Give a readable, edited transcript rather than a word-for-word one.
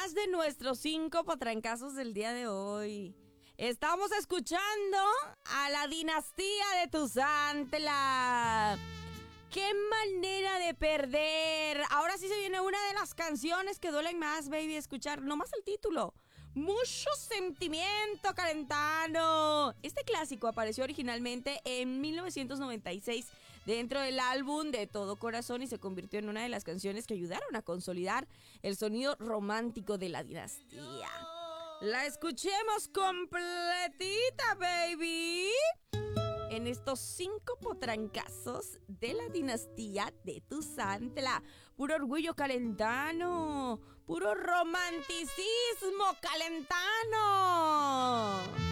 más de nuestros 5 potrancazos del día de hoy. Estamos escuchando a la dinastía de Tuzantla. ¡Qué manera de perder! Ahora sí se viene una de las canciones que duelen más, baby, escuchar. Nomás el título. Mucho sentimiento, Calentano. Este clásico apareció originalmente en 1996 dentro del álbum De Todo Corazón y se convirtió en una de las canciones que ayudaron a consolidar el sonido romántico de la dinastía. La escuchemos completita, baby, en estos 5 potrancazos de la dinastía de Tuzantla. Puro orgullo calentano, puro romanticismo calentano.